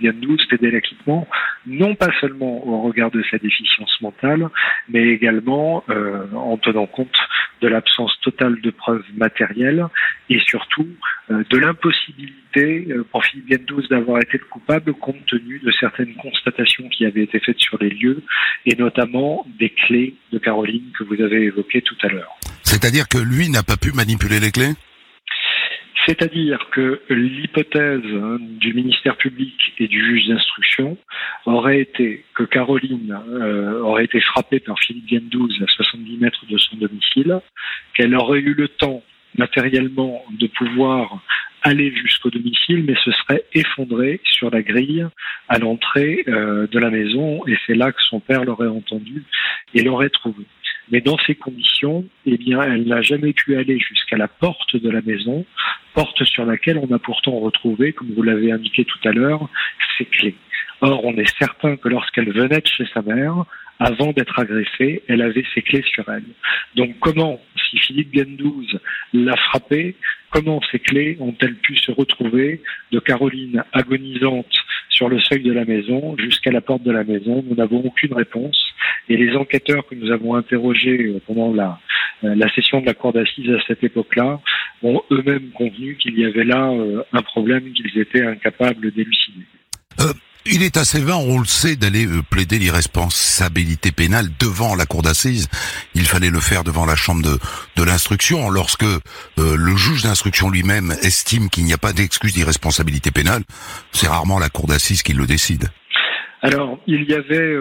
Gandouze pédagogiquement, non pas seulement au regard de sa déficience mentale, mais également en tenant compte de l'absence totale de preuves matérielles et surtout de l'impossibilité pour Philippe Gandouze d'avoir été le coupable compte tenu de certaines constatations qui avaient été faites sur les lieux et notamment des clés de Caroline que vous avez évoquées tout à l'heure. C'est-à-dire que lui n'a pas pu manipuler les clés ? C'est-à-dire que l'hypothèse du ministère public et du juge d'instruction aurait été que Caroline aurait été frappée par Philippe Gandouze à 70 mètres de son domicile, qu'elle aurait eu le temps matériellement de pouvoir aller jusqu'au domicile, mais se serait effondrée sur la grille à l'entrée de la maison, et c'est là que son père l'aurait entendue et l'aurait trouvée. Mais dans ces conditions, eh bien, elle n'a jamais pu aller jusqu'à la porte de la maison, porte sur laquelle on a pourtant retrouvé, comme vous l'avez indiqué tout à l'heure, ses clés. Or, on est certain que lorsqu'elle venait de chez sa mère, avant d'être agressée, elle avait ses clés sur elle. Donc comment, si Philippe Gandouze l'a frappée, comment ces clés ont-elles pu se retrouver de Caroline agonisante sur le seuil de la maison jusqu'à la porte de la maison? Nous n'avons aucune réponse. Et les enquêteurs que nous avons interrogés pendant la session de la cour d'assises à cette époque-là ont eux-mêmes convenu qu'il y avait là un problème qu'ils étaient incapables d'élucider. Il est assez vain, on le sait, d'aller plaider l'irresponsabilité pénale devant la cour d'assises. Il fallait le faire devant la chambre de l'instruction. Lorsque le juge d'instruction lui-même estime qu'il n'y a pas d'excuse d'irresponsabilité pénale, c'est rarement la cour d'assises qui le décide. Alors, il y avait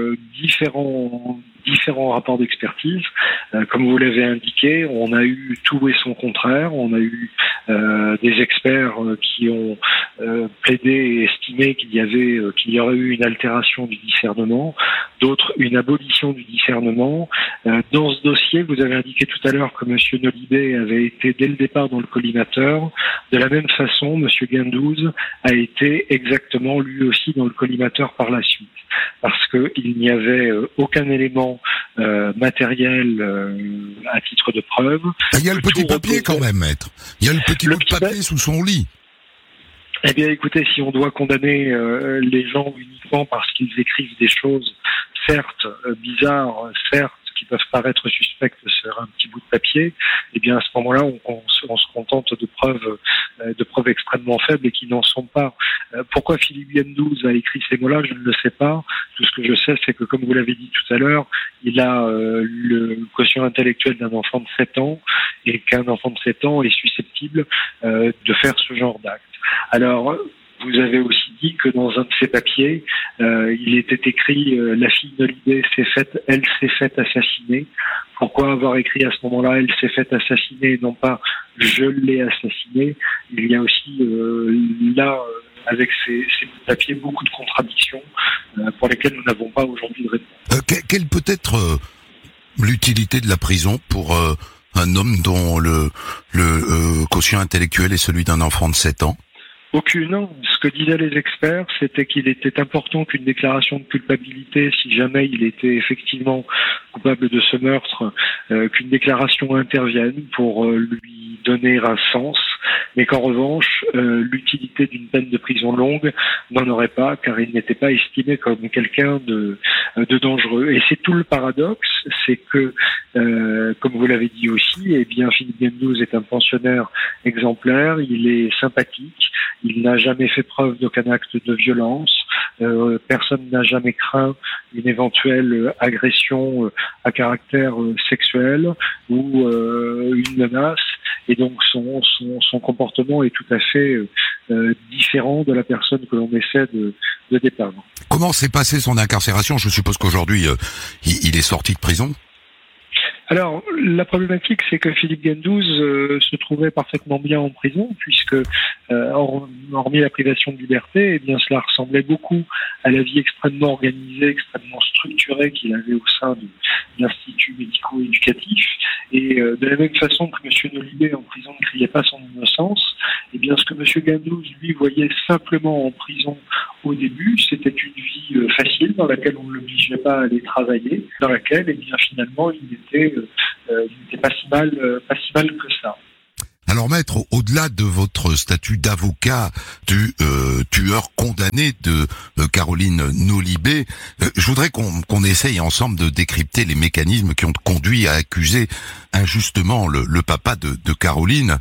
différents rapports d'expertise. Comme vous l'avez indiqué, on a eu tout et son contraire. On a eu des experts qui ont plaidé et estimé qu'il y aurait eu une altération du discernement, d'autres une abolition du discernement. Dans ce dossier, vous avez indiqué tout à l'heure que M. Nolibé avait été dès le départ dans le collimateur. De la même façon, M. Gandouze a été exactement lui aussi dans le collimateur par la suite, parce qu'il n'y avait aucun élément matériel à titre de preuve. Il y a le petit papier quand même, maître. Il y a le petit bout de papier sous son lit. Eh bien, écoutez, si on doit condamner les gens uniquement parce qu'ils écrivent des choses, certes bizarres, certes qui peuvent paraître suspectes sur un petit bout de papier, eh bien à ce moment-là, on se contente de preuves extrêmement faibles et qui n'en sont pas. Pourquoi Philippe Gandouze a écrit ces mots-là, je ne le sais pas. Tout ce que je sais, c'est que, comme vous l'avez dit tout à l'heure, il a le quotient intellectuel d'un enfant de 7 ans et qu'un enfant de 7 ans est susceptible de faire ce genre d'acte. Alors, vous avez aussi dit que dans un de ces papiers, il était écrit la fille de Nolibé elle s'est faite assassiner. Pourquoi avoir écrit à ce moment-là elle s'est faite assassiner et non pas je l'ai assassinée? Il y a aussi là, avec ces papiers, beaucoup de contradictions pour lesquelles nous n'avons pas aujourd'hui de réponse. Quelle peut être l'utilité de la prison pour un homme dont le quotient intellectuel est celui d'un enfant de 7 ans? Aucune. Ce que disaient les experts, c'était qu'il était important qu'une déclaration de culpabilité, si jamais il était effectivement coupable de ce meurtre, qu'une déclaration intervienne pour lui donner un sens, mais qu'en revanche, l'utilité d'une peine de prison longue n'en aurait pas, car il n'était pas estimé comme quelqu'un de dangereux. Et c'est tout le paradoxe, c'est que, comme vous l'avez dit aussi, eh bien, Philippe Gandouze est un pensionnaire exemplaire, il est sympathique, il n'a jamais fait preuve d'aucun acte de violence, personne n'a jamais craint une éventuelle agression à caractère sexuel ou une menace, et donc son comportement est tout à fait différent de la personne que l'on essaie de dépeindre. Comment s'est passée son incarcération? Je suppose qu'aujourd'hui il est sorti de prison. Alors, la problématique, c'est que Philippe Gandouze se trouvait parfaitement bien en prison, puisque, hormis la privation de liberté, eh bien, cela ressemblait beaucoup à la vie extrêmement organisée, extrêmement structurée qu'il avait au sein de l'Institut médico-éducatif. Et de la même façon que M. Nolibé en prison ne criait pas son innocence, eh bien, ce que M. Gandouze, lui, voyait simplement en prison au début, c'était une vie facile, dans laquelle on ne l'obligeait pas à aller travailler, dans laquelle, eh bien, finalement, il n'était pas si mal que ça. Alors maître, au-delà de votre statut d'avocat du tueur condamné de Caroline Nolibé, je voudrais qu'on essaye ensemble de décrypter les mécanismes qui ont conduit à accuser injustement le papa de Caroline.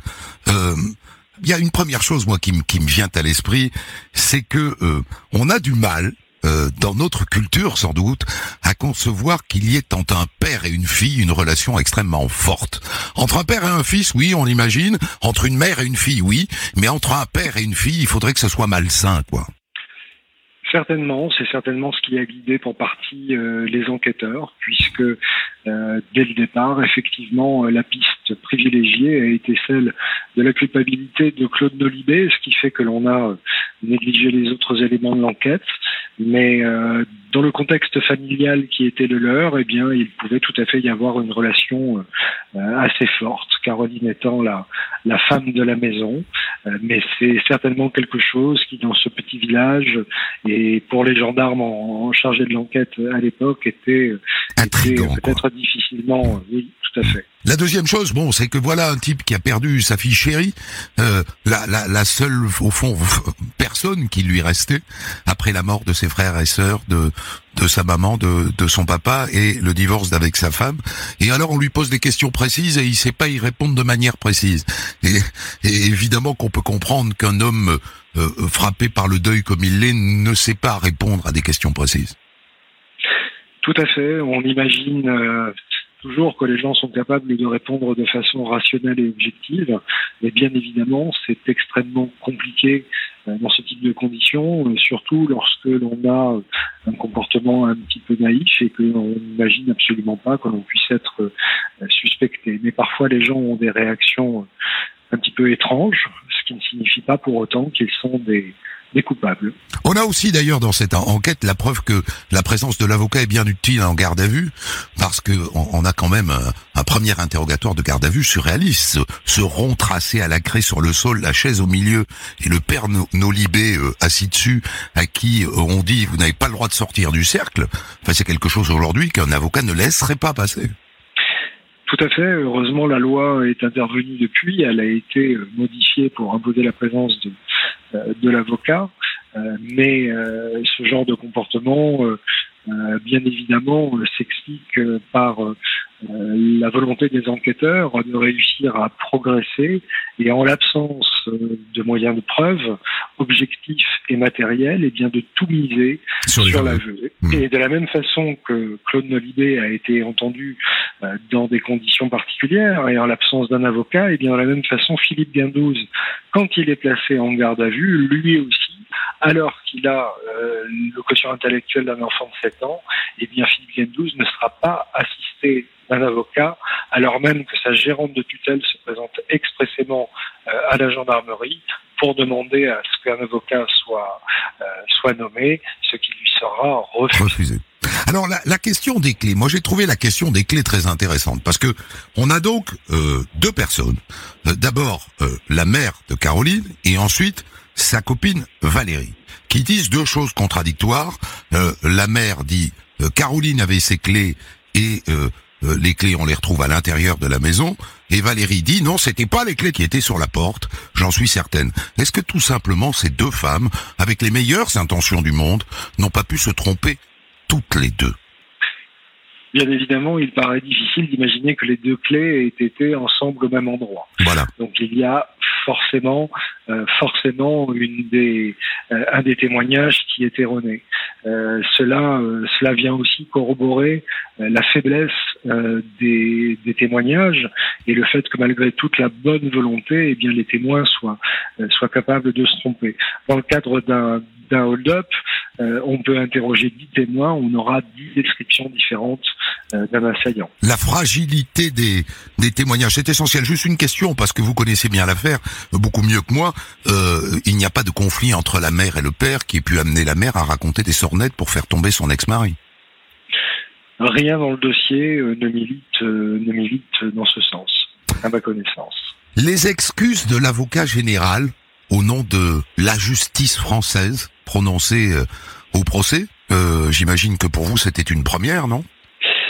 Il y a une première chose, moi, qui me vient à l'esprit, c'est que on a du mal, dans notre culture sans doute, à concevoir qu'il y ait entre un père et une fille une relation extrêmement forte. Entre un père et un fils, oui, on l'imagine. Entre une mère et une fille, oui. Mais entre un père et une fille, il faudrait que ce soit malsain, quoi. Certainement, c'est certainement ce qui a guidé pour partie les enquêteurs, puisque dès le départ, effectivement, la piste privilégiée a été celle de la culpabilité de Claude Nolibé, ce qui fait que l'on a négligé les autres éléments de l'enquête. Mais dans le contexte familial qui était le leur, eh bien, il pouvait tout à fait y avoir une relation assez forte, Caroline étant la femme de la maison. Mais c'est certainement quelque chose qui, dans ce petit village, et pour les gendarmes en chargé de l'enquête à l'époque, était peut-être difficilement... oui, tout à fait. La deuxième chose, bon, c'est que voilà un type qui a perdu sa fille chérie, la seule, au fond, personne qui lui restait après la mort de ses frères et sœurs, de sa maman, de son papa et le divorce d'avec sa femme. Et alors on lui pose des questions précises et il sait pas y répondre de manière précise. Et évidemment qu'on peut comprendre qu'un homme frappé par le deuil comme il l'est ne sait pas répondre à des questions précises. Tout à fait. On imagine toujours que les gens sont capables de répondre de façon rationnelle et objective, mais bien évidemment, c'est extrêmement compliqué dans ce type de conditions, surtout lorsque l'on a un comportement un petit peu naïf et que l'on n'imagine absolument pas que l'on puisse être suspecté. Mais parfois, les gens ont des réactions un petit peu étranges, ce qui ne signifie pas pour autant qu'ils sont des coupables. On a aussi d'ailleurs dans cette enquête la preuve que la présence de l'avocat est bien utile en garde à vue, parce que on a quand même un premier interrogatoire de garde à vue surréaliste, ce rond tracé à la craie sur le sol, la chaise au milieu et le père Nolibé assis dessus, à qui on dit vous n'avez pas le droit de sortir du cercle. Enfin, c'est quelque chose aujourd'hui qu'un avocat ne laisserait pas passer. Tout à fait. Heureusement, la loi est intervenue depuis. Elle a été modifiée pour imposer la présence de l'avocat. Mais ce genre de comportement, bien évidemment, s'explique par la volonté des enquêteurs de réussir à progresser et en l'absence de moyens de preuve, objectifs et matériels, et bien de tout miser sur l'aveu. Et de la même façon que Claude Nolibé a été entendu dans des conditions particulières et en l'absence d'un avocat, et bien de la même façon Philippe Guindouze, quand il est placé en garde à vue, lui aussi, alors qu'il a le quotient intellectuel d'un enfant de 7 ans, et bien Philippe Guindouze ne sera pas assisté d'un avocat, alors même que sa gérante de tutelle se présente expressément à la gendarmerie pour demander à ce qu'un avocat soit nommé, ce qui lui sera refusé. Alors la question des clés, moi j'ai trouvé la question des clés très intéressante, parce que on a donc deux personnes. D'abord la mère de Caroline et ensuite sa copine Valérie, qui disent deux choses contradictoires. La mère dit Caroline avait ses clés et les clés on les retrouve à l'intérieur de la maison, et Valérie dit non, c'était pas les clés qui étaient sur la porte, j'en suis certaine. Est-ce que tout simplement ces deux femmes, avec les meilleures intentions du monde, n'ont pas pu se tromper toutes les deux? Bien évidemment, il paraît difficile d'imaginer que les deux clés aient été ensemble au même endroit. Voilà. Donc il y a forcément un des témoignages qui est erroné. Cela vient aussi corroborer la faiblesse des témoignages et le fait que malgré toute la bonne volonté, eh bien les témoins soient capables de se tromper. Dans le cadre d'un hold-up, on peut interroger 10 témoins, on aura 10 descriptions différentes d'un assaillant. La fragilité des témoignages, c'est essentiel. Juste une question, parce que vous connaissez bien l'affaire, beaucoup mieux que moi. Il n'y a pas de conflit entre la mère et le père qui ait pu amener la mère à raconter des sornettes pour faire tomber son ex-mari? Rien dans le dossier ne milite dans ce sens, à ma connaissance. Les excuses de l'avocat général au nom de la justice française prononcées au procès, j'imagine que pour vous c'était une première, non?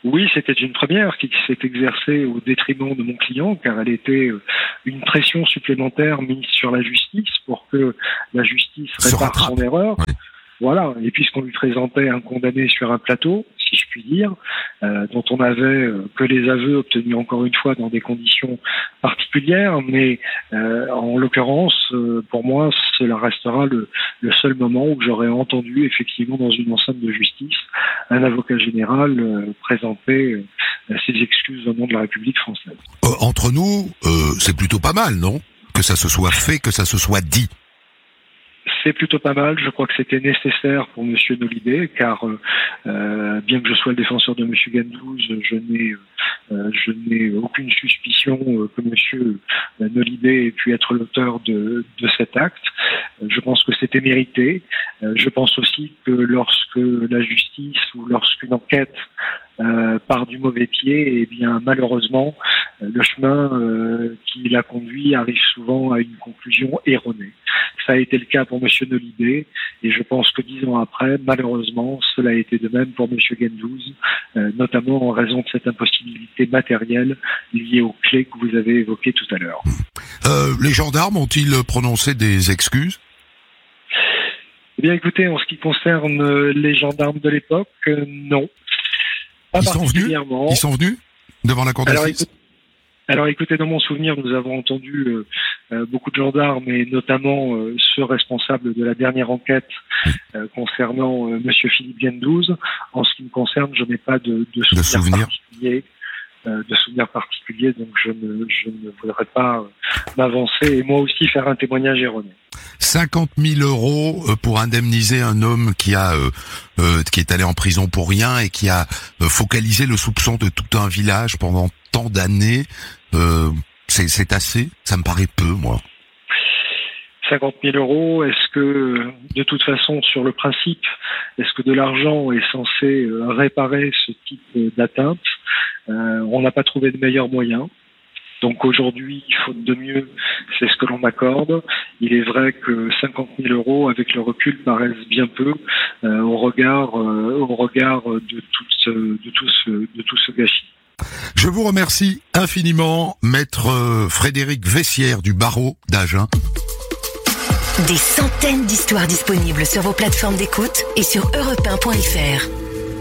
Oui, c'était une première qui s'est exercée au détriment de mon client, car elle était une pression supplémentaire mise sur la justice pour que la justice répare son erreur. Oui. Voilà, et puisqu'on lui présentait un condamné sur un plateau, si je puis dire, dont on n'avait que les aveux obtenus encore une fois dans des conditions particulières, mais en l'occurrence, pour moi, cela restera le seul moment où j'aurais entendu effectivement dans une enceinte de justice un avocat général présenter ses excuses au nom de la République française. Entre nous, c'est plutôt pas mal, non ? Que ça se soit fait, que ça se soit dit. C'est plutôt pas mal. Je crois que c'était nécessaire pour Monsieur Nolibé, car bien que je sois le défenseur de Monsieur Gandouze, je n'ai aucune suspicion que Monsieur Nolibé ait pu être l'auteur de cet acte. Je pense que c'était mérité. Je pense aussi que lorsque la justice ou lorsqu'une enquête part du mauvais pied, eh bien malheureusement, le chemin qui l'a conduit arrive souvent à une conclusion erronée. Ça a été le cas pour Monsieur Nolibé, et je pense que 10 ans après, malheureusement, cela a été de même pour Monsieur Gandouze, notamment en raison de cette impossibilité matérielle liée aux clés que vous avez évoquées tout à l'heure. Les gendarmes ont-ils prononcé des excuses ? Eh bien, écoutez, en ce qui concerne les gendarmes de l'époque, non. Pas particulièrement. Ils sont venus devant la cour d'assises ? Alors écoutez, dans mon souvenir, nous avons entendu beaucoup de gendarmes et notamment ceux responsables de la dernière enquête concernant Monsieur Philippe Gandouze. En ce qui me concerne, je n'ai pas de souvenirs particuliers, donc je ne voudrais pas m'avancer et moi aussi faire un témoignage erroné. 50 000 euros pour indemniser un homme qui est allé en prison pour rien et qui a focalisé le soupçon de tout un village pendant tant d'années. C'est assez ? Ça me paraît peu, moi. 50 000 euros, est-ce que, de toute façon, sur le principe, est-ce que de l'argent est censé réparer ce type d'atteinte ? On n'a pas trouvé de meilleur moyen. Donc aujourd'hui, faute de mieux, c'est ce que l'on m'accorde. Il est vrai que 50 000 euros, avec le recul, paraissent bien peu au regard de tout ce gâchis. Je vous remercie infiniment, maître Frédéric Vessière du barreau d'Agen. Des centaines d'histoires disponibles sur vos plateformes d'écoute et sur europe1.fr.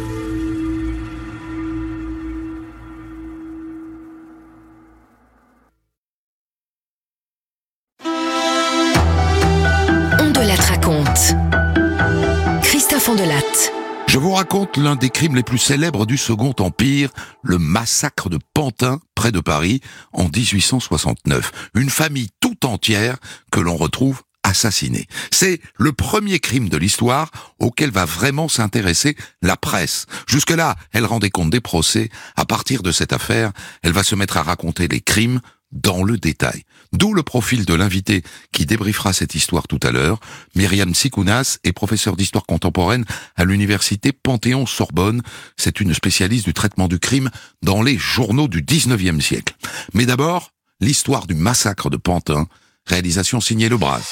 On de la raconte. Christophe Ondelatte. Je vous raconte l'un des crimes les plus célèbres du Second Empire, le massacre de Pantin, près de Paris, en 1869. Une famille tout entière que l'on retrouve assassinée. C'est le premier crime de l'histoire auquel va vraiment s'intéresser la presse. Jusque-là, elle rendait compte des procès. À partir de cette affaire, elle va se mettre à raconter les crimes dans le détail. D'où le profil de l'invité qui débriefera cette histoire tout à l'heure. Myriam Tsikounas est professeure d'histoire contemporaine à l'université Panthéon-Sorbonne. C'est une spécialiste du traitement du crime dans les journaux du 19e siècle. Mais d'abord, l'histoire du massacre de Pantin, réalisation signée Lebras.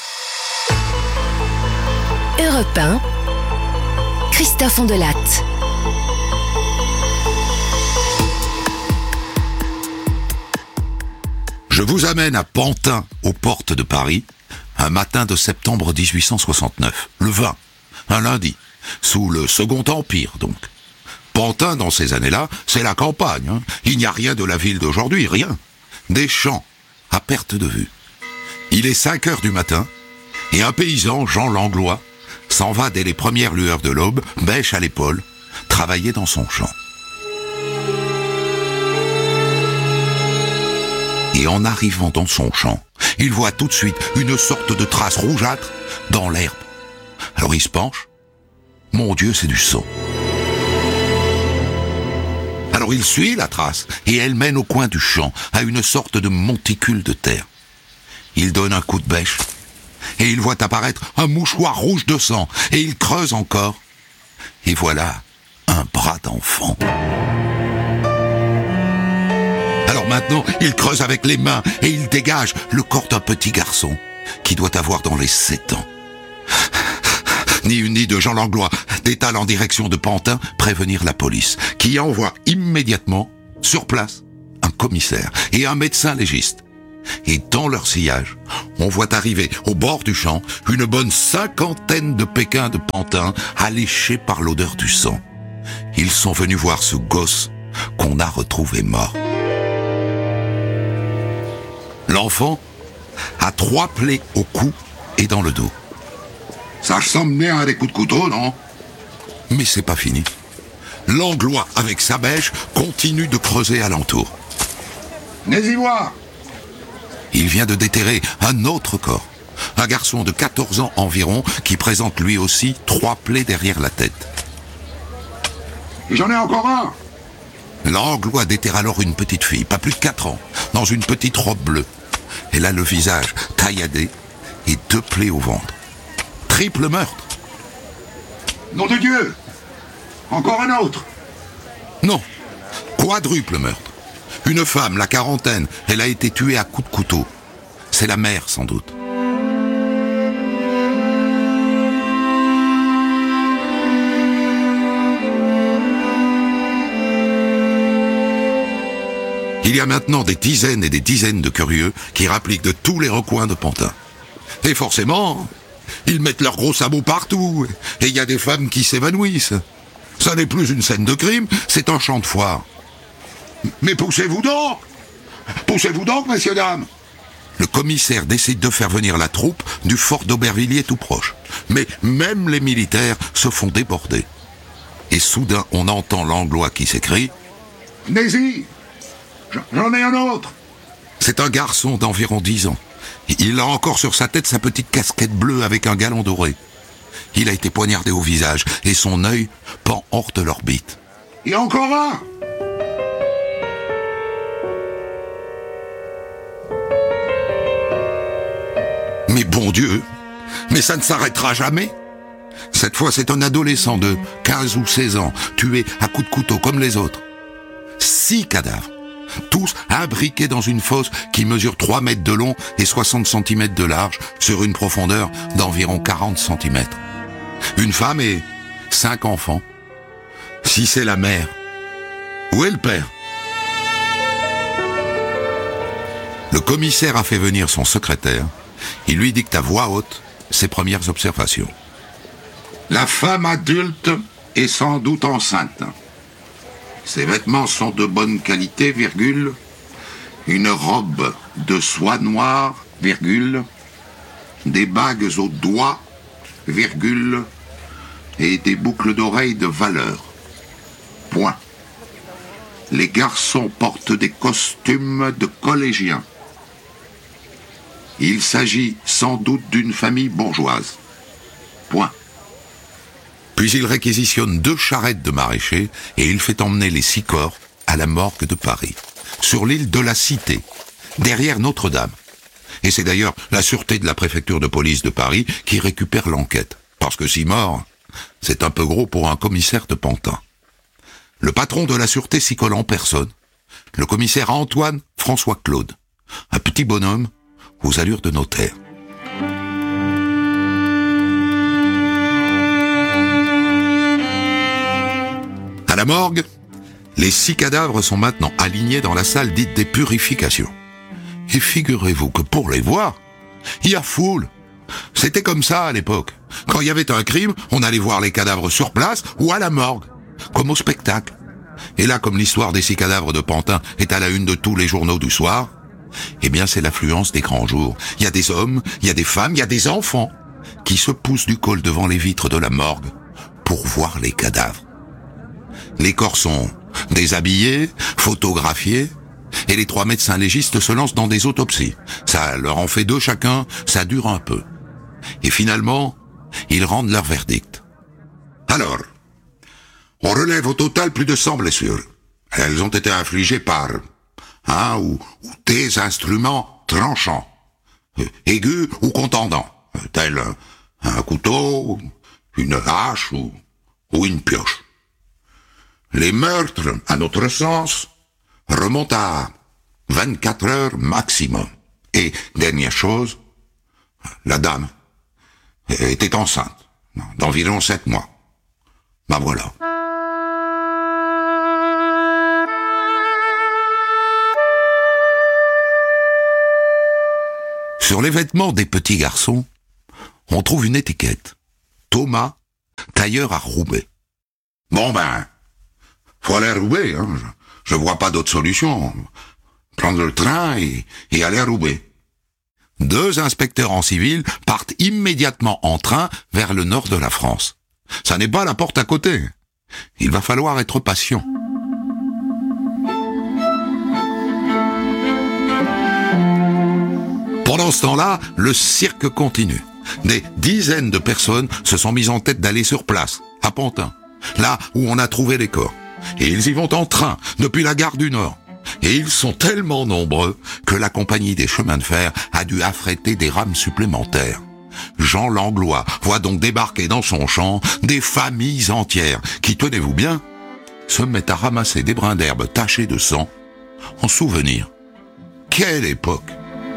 Europe 1, Christophe Ondelatte. Je vous amène à Pantin, aux portes de Paris, un matin de septembre 1869, le 20, un lundi, sous le Second Empire donc. Pantin, dans ces années-là, c'est la campagne, hein. Il n'y a rien de la ville d'aujourd'hui, rien. Des champs, à perte de vue. Il est 5 heures du matin, et un paysan, Jean Langlois, s'en va dès les premières lueurs de l'aube, bêche à l'épaule, travailler dans son champ. Et en arrivant dans son champ, il voit tout de suite une sorte de trace rougeâtre dans l'herbe. Alors il se penche. Mon Dieu, c'est du sang. Alors il suit la trace et elle mène au coin du champ, à une sorte de monticule de terre. Il donne un coup de bêche et il voit apparaître un mouchoir rouge de sang et il creuse encore. Et voilà un bras d'enfant. Alors maintenant, il creuse avec les mains et il dégage le corps d'un petit garçon qui doit avoir dans les 7 ans. Ni une ni deux, Jean Langlois détale en direction de Pantin prévenir la police, qui envoie immédiatement, sur place, un commissaire et un médecin légiste. Et dans leur sillage, on voit arriver au bord du champ une bonne 50aine de Pékins de Pantin alléchés par l'odeur du sang. Ils sont venus voir ce gosse qu'on a retrouvé mort. L'enfant a 3 plaies au cou et dans le dos. Ça ressemble bien à des coups de couteau, non? Mais c'est pas fini. Langlois, avec sa bêche, continue de creuser alentour. Venez-y voir. Il vient de déterrer un autre corps. Un garçon de 14 ans environ qui présente lui aussi 3 plaies derrière la tête. Et j'en ai encore un. Langlois déterre alors une petite fille, pas plus de 4 ans, dans une petite robe bleue. Elle a le visage tailladé et 2 plaies au ventre. Triple meurtre. Nom de Dieu. Encore un autre. Non, quadruple meurtre. Une femme, la quarantaine, elle a été tuée à coups de couteau. C'est la mère, sans doute. Il y a maintenant des dizaines et des dizaines de curieux qui rappliquent de tous les recoins de Pantin. Et forcément, ils mettent leurs gros sabots partout, et il y a des femmes qui s'évanouissent. Ça n'est plus une scène de crime, c'est un champ de foire. Mais poussez-vous donc. Poussez-vous donc, messieurs, dames. Le commissaire décide de faire venir la troupe du fort d'Aubervilliers tout proche. Mais même les militaires se font déborder. Et soudain, on entend Langlois qui s'écrie « Venez-y. J'en ai un autre. » C'est un garçon d'environ 10 ans. Il a encore sur sa tête sa petite casquette bleue avec un galon doré. Il a été poignardé au visage et son œil pend hors de l'orbite. Et encore un. Mais bon Dieu, mais ça ne s'arrêtera jamais. Cette fois, c'est un adolescent de 15 ou 16 ans, tué à coups de couteau comme les autres. 6 cadavres, tous imbriqués dans une fosse qui mesure 3 mètres de long et 60 cm de large sur une profondeur d'environ 40 cm. Une femme et 5 enfants. Si c'est la mère, où est le père? Le commissaire a fait venir son secrétaire. Il lui dicte à voix haute ses premières observations. La femme adulte est sans doute enceinte. Ses vêtements sont de bonne qualité, virgule. Une robe de soie noire, virgule. Des bagues aux doigts, virgule. Et des boucles d'oreilles de valeur. Point. Les garçons portent des costumes de collégiens. Il s'agit sans doute d'une famille bourgeoise. Point. Puis il réquisitionne 2 charrettes de maraîchers et il fait emmener les 6 corps à la morgue de Paris, sur l'île de la Cité, derrière Notre-Dame. Et c'est d'ailleurs la sûreté de la préfecture de police de Paris qui récupère l'enquête. Parce que 6 morts, c'est un peu gros pour un commissaire de Pantin. Le patron de la sûreté s'y colle en personne, le commissaire Antoine François Claude, un petit bonhomme aux allures de notaire. À la morgue, les 6 cadavres sont maintenant alignés dans la salle dite des purifications. Et figurez-vous que pour les voir, il y a foule. C'était comme ça à l'époque. Quand il y avait un crime, on allait voir les cadavres sur place ou à la morgue, comme au spectacle. Et là, comme l'histoire des 6 cadavres de Pantin est à la une de tous les journaux du soir, eh bien c'est l'affluence des grands jours. Il y a des hommes, il y a des femmes, il y a des enfants qui se poussent du col devant les vitres de la morgue pour voir les cadavres. Les corps sont déshabillés, photographiés, et les 3 médecins légistes se lancent dans des autopsies. Ça leur en fait 2 chacun, ça dure un peu. Et finalement, ils rendent leur verdict. Alors, on relève au total plus de 100 blessures. Elles ont été infligées par un ou des instruments tranchants, aigus ou contendants, tels un couteau, une hache ou une pioche. Les meurtres, à notre sens, remontent à 24 heures maximum. Et, dernière chose, la dame était enceinte, d'environ 7 mois. Ben voilà. Sur les vêtements des petits garçons, on trouve une étiquette. Thomas, tailleur à Roubaix. Bon ben, faut aller à Roubaix, hein. Je vois pas d'autre solution. Prendre le train et aller à Roubaix. 2 inspecteurs en civil partent immédiatement en train vers le nord de la France. Ça n'est pas à la porte à côté. Il va falloir être patient. Pendant ce temps-là, le cirque continue. Des dizaines de personnes se sont mises en tête d'aller sur place, à Pantin, là où on a trouvé les corps. Et ils y vont en train, depuis la gare du Nord. Et ils sont tellement nombreux que la compagnie des chemins de fer a dû affréter des rames supplémentaires. Jean Langlois voit donc débarquer dans son champ des familles entières qui, tenez-vous bien, se mettent à ramasser des brins d'herbe tachés de sang en souvenir. Quelle époque!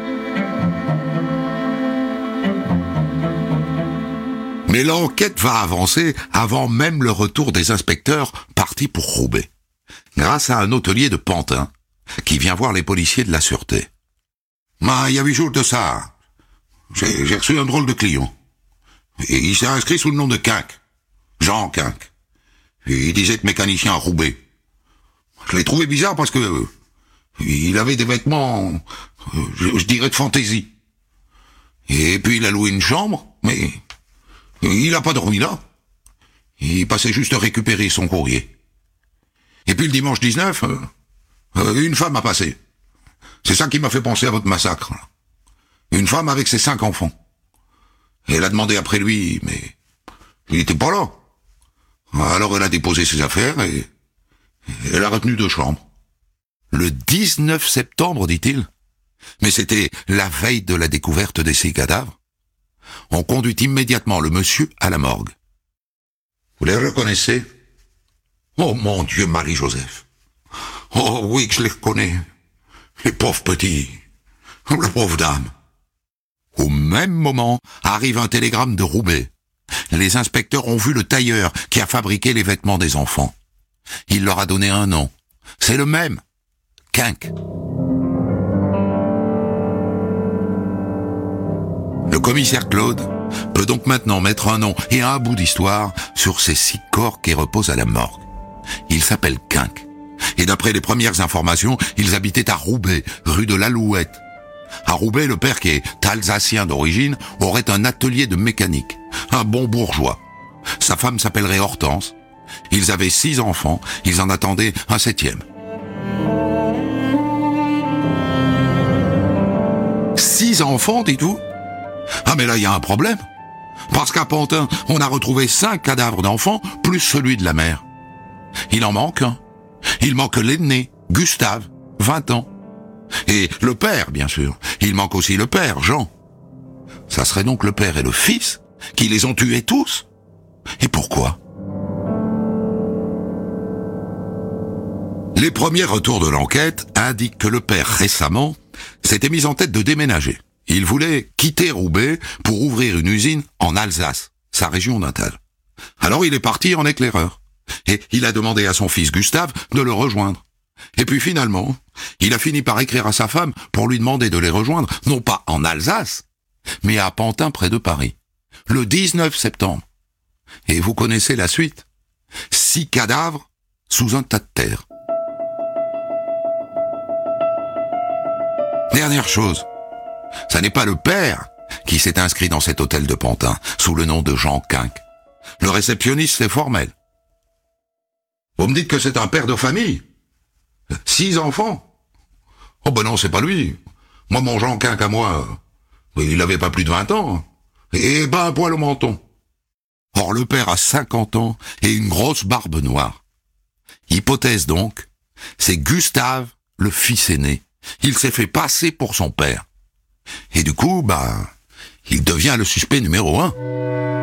Mais l'enquête va avancer avant même le retour des inspecteurs partis pour Roubaix, grâce à un hôtelier de Pantin qui vient voir les policiers de la sûreté. Il y a 8 jours de ça, j'ai reçu un drôle de client. Et il s'est inscrit sous le nom de Quinque, Jean Quinque. Et il disait être mécanicien à Roubaix. Je l'ai trouvé bizarre parce que il avait des vêtements, je dirais de fantaisie. Et puis il a loué une chambre, mais il n'a pas dormi là. Il passait juste récupérer son courrier. Et puis le dimanche 19, une femme a passé. C'est ça qui m'a fait penser à votre massacre. Une femme avec ses 5 enfants. Et elle a demandé après lui, mais il n'était pas là. Alors elle a déposé ses affaires et elle a retenu 2 chambres. Le 19 septembre, dit-il. Mais c'était la veille de la découverte de ces cadavres. On conduit immédiatement le monsieur à la morgue. Vous les reconnaissez? Oh mon Dieu, Marie-Joseph. Oh oui que je les reconnais. Les pauvres petits. La pauvre dame. Au même moment, arrive un télégramme de Roubaix. Les inspecteurs ont vu le tailleur qui a fabriqué les vêtements des enfants. Il leur a donné un nom. C'est le même. Quinque. Le commissaire Claude peut donc maintenant mettre un nom et un bout d'histoire sur ces 6 corps qui reposent à la morgue. Il s'appelle Quinque. Et d'après les premières informations, ils habitaient à Roubaix, rue de l'Alouette. À Roubaix, le père, qui est alsacien d'origine, aurait un atelier de mécanique. Un bon bourgeois. Sa femme s'appellerait Hortense. Ils avaient 6 enfants, ils en attendaient un 7e. 6 enfants, dites-vous? Ah mais là, il y a un problème. Parce qu'à Pantin, on a retrouvé 5 cadavres d'enfants, plus celui de la mère. Il en manque un. Il manque l'aîné, Gustave, 20 ans. Et le père, bien sûr. Il manque aussi le père, Jean. Ça serait donc le père et le fils qui les ont tués tous. Et pourquoi? Les premiers retours de l'enquête indiquent que le père, récemment, s'était mis en tête de déménager. Il voulait quitter Roubaix pour ouvrir une usine en Alsace, sa région natale. Alors il est parti en éclaireur. Et il a demandé à son fils Gustave de le rejoindre. Et puis finalement, il a fini par écrire à sa femme pour lui demander de les rejoindre, non pas en Alsace, mais à Pantin près de Paris, le 19 septembre. Et vous connaissez la suite. 6 cadavres sous un tas de terre. Dernière chose, ça n'est pas le père qui s'est inscrit dans cet hôtel de Pantin, sous le nom de Jean Quinque. Le réceptionniste, c'est formel. Vous me dites que c'est un père de famille? 6 enfants? Oh ben non, c'est pas lui. Moi, mon Jean Quinque à moi, il avait pas plus de 20 ans. Et ben un poil au menton. Or, le père a 50 ans et une grosse barbe noire. Hypothèse donc, c'est Gustave, le fils aîné. Il s'est fait passer pour son père. Et du coup, il devient le suspect numéro 1.